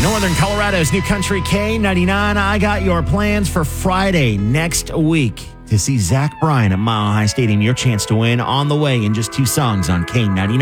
Northern Colorado's New Country K99. I got your plans for Friday next week to see Zach Bryan at Mile High Stadium. Your chance to win on the way in just 2 songs on K99.